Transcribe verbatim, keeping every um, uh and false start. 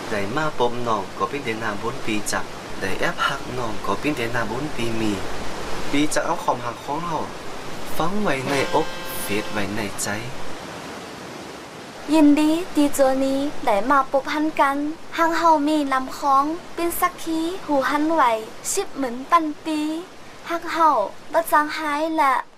ได้มาปมน้องก็เป็นเดือนนาบุญปีจักได้แอบหักน้องก็เป็นเดือนนาบุญปีมีปีจะเอาความหักของเราฝังไว้ในอกเฟียดไว้ในใจยินดีที่เจอนี้ได้มาพบหันกันหางเฮามีนำของเป็นสักขีหูหันไหวชิบเหมือนปันปีหักเฮาบ่จางหายละ